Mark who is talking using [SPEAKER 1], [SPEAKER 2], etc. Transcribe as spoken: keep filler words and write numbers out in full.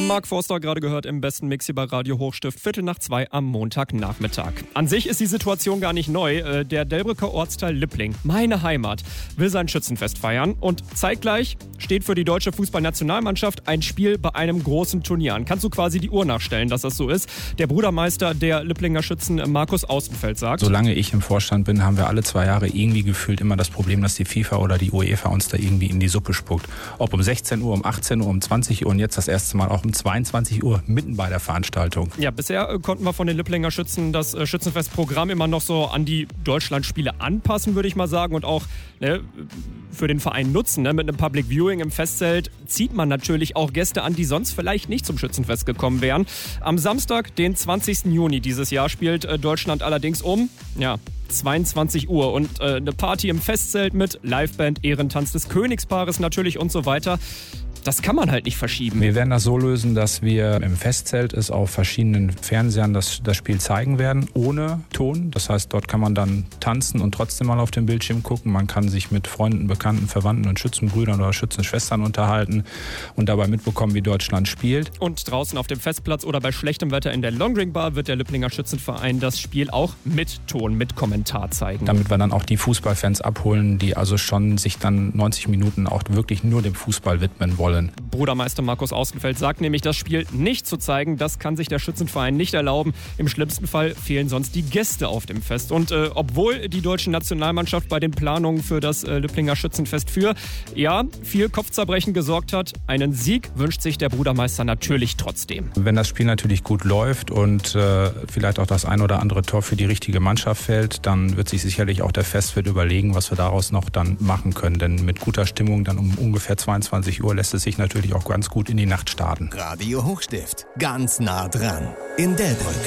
[SPEAKER 1] Mark Forster gerade gehört im besten Mix hier bei Radio Hochstift, Viertel nach zwei am Montagnachmittag. An sich ist die Situation gar nicht neu. Der Delbrücker Ortsteil Lippling, meine Heimat, will sein Schützenfest feiern und zeitgleich steht für die deutsche Fußballnationalmannschaft ein Spiel bei einem großen Turnier an. Kannst du quasi die Uhr nachstellen, dass das so ist? Der Brudermeister der Lipplinger Schützen, Markus Austenfeld, sagt:
[SPEAKER 2] Solange ich im Vorstand bin, haben wir alle zwei Jahre irgendwie gefühlt immer das Problem, dass die FIFA oder die UEFA uns da irgendwie in die Suppe spuckt. Ob um sechzehn Uhr, um achtzehn Uhr, um zwanzig Uhr und jetzt das erste Mal auch um zweiundzwanzig Uhr mitten bei der Veranstaltung.
[SPEAKER 1] Ja, bisher äh, konnten wir von den Lipplinger Schützen das äh, Schützenfestprogramm immer noch so an die Deutschlandspiele anpassen, würde ich mal sagen, und auch ne, für den Verein nutzen. Ne? Mit einem Public Viewing im Festzelt zieht man natürlich auch Gäste an, die sonst vielleicht nicht zum Schützenfest gekommen wären. Am Samstag, den zwanzigsten Juni dieses Jahr, spielt äh, Deutschland allerdings um, ja, zweiundzwanzig Uhr und äh, eine Party im Festzelt mit Liveband, Ehrentanz des Königspaares natürlich und so weiter. Das kann man halt nicht verschieben.
[SPEAKER 2] Wir werden das so lösen, dass wir im Festzelt es auf verschiedenen Fernsehern das, das Spiel zeigen werden, ohne Ton. Das heißt, dort kann man dann tanzen und trotzdem mal auf den Bildschirm gucken. Man kann sich mit Freunden, Bekannten, Verwandten und Schützenbrüdern oder Schützenschwestern unterhalten und dabei mitbekommen, wie Deutschland spielt.
[SPEAKER 1] Und draußen auf dem Festplatz oder bei schlechtem Wetter in der Longring Bar wird der Lipplinger Schützenverein das Spiel auch mit Ton, mit Kommentar zeigen.
[SPEAKER 2] Damit wir dann auch die Fußballfans abholen, die also schon sich dann neunzig Minuten auch wirklich nur dem Fußball widmen wollen.
[SPEAKER 1] Brudermeister Markus Austenfeld sagt nämlich, das Spiel nicht zu zeigen, das kann sich der Schützenverein nicht erlauben. Im schlimmsten Fall fehlen sonst die Gäste auf dem Fest. Und äh, obwohl die deutsche Nationalmannschaft bei den Planungen für das äh, Lipplinger Schützenfest für, ja, viel Kopfzerbrechen gesorgt hat, einen Sieg wünscht sich der Brudermeister natürlich trotzdem.
[SPEAKER 2] Wenn das Spiel natürlich gut läuft und äh, vielleicht auch das ein oder andere Tor für die richtige Mannschaft fällt, dann wird sich sicherlich auch der Festwirt überlegen, was wir daraus noch dann machen können. Denn mit guter Stimmung dann um ungefähr zweiundzwanzig Uhr lässt es sich natürlich auch ganz gut in die Nacht starten.
[SPEAKER 3] Radio Hochstift, ganz nah dran in Delbrück.